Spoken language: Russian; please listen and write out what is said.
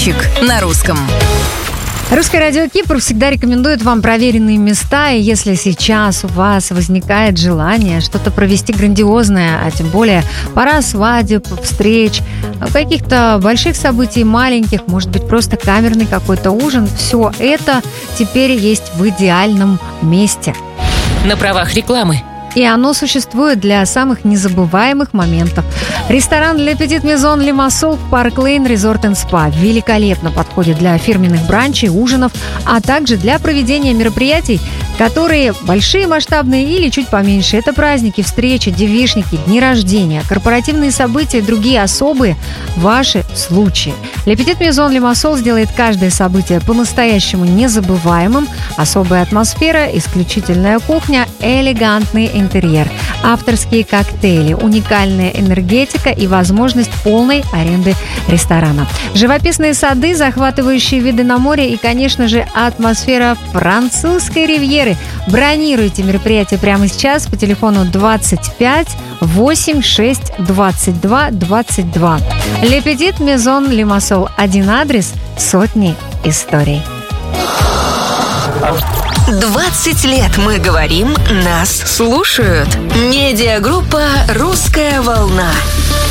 Ресторанчик на русском. Русское радио Кипр всегда рекомендует вам проверенные места, и если сейчас у вас возникает желание что-то провести грандиозное, а тем более пора свадеб, встреч, каких-то больших событий, маленьких, может быть, просто камерный какой-то ужин, все это теперь есть в идеальном месте. На правах рекламы. И оно существует для самых незабываемых моментов. Ресторан Le Petit Maison Limassol в Park Lane Resort & Spa великолепно подходит для фирменных бранчей, ужинов, а также для проведения мероприятий, которые большие, масштабные или чуть поменьше. Это праздники, встречи, девичники, дни рождения, корпоративные события и другие особые ваши случаи. Le Petit Maison Limassol сделает каждое событие по-настоящему незабываемым. Особая атмосфера, исключительная кухня, элегантный интерьер, авторские коктейли, уникальная энергетика и возможность полной аренды ресторана. Живописные сады, захватывающие виды на море и, конечно же, атмосфера французской ривьеры. Бронируйте мероприятие прямо сейчас по телефону 25 86 22 22. Le Petit Maison Limassol. Один адрес, сотни историй. 20 лет мы говорим, нас слушают. Медиагруппа «Русская волна».